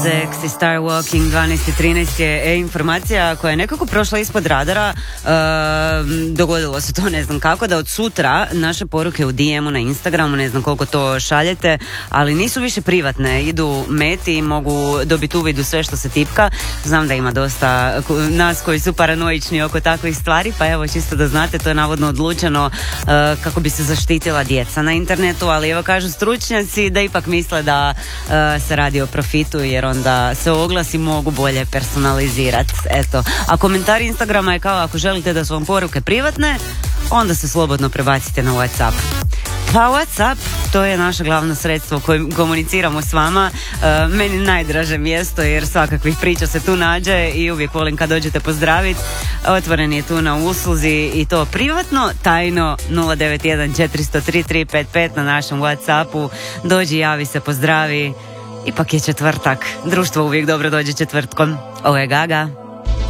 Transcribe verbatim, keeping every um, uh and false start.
Sexy Star Walking, dvanaest i trinaest je e-informacija koja je nekako prošla ispod radara. E, dogodilo se to ne znam kako, da od sutra naše poruke u D M-u na Instagramu, ne znam koliko to šaljete, ali nisu više privatne, idu meti i mogu dobiti uvid u sve što se tipka. Znam da ima dosta nas koji su paranoični oko takvih stvari, pa evo čisto da znate, to je navodno odlučeno e, kako bi se zaštitila djeca na internetu, ali evo kažu stručnjaci da ipak misle da e, se radi o profitu, jer onda se oglasi mogu bolje personalizirati. Eto, a komentar Instagrama je kao ako želite da su vam poruke privatne, onda se slobodno prebacite na WhatsApp. Pa WhatsApp, to je naše glavno sredstvo kojim komuniciramo s vama. E, meni najdraže mjesto jer svakakvih priča se tu nađe i uvijek volim kad dođete pozdraviti. Otvoren je tu na usluzi i to privatno, tajno nula devet jedan četiri zero tri tri pet pet na našem WhatsAppu. Dođi, javi se, pozdravi. Ipak je četvrtak. Društvo uvijek dobro dođe četvrtkom. Ovo je Gaga.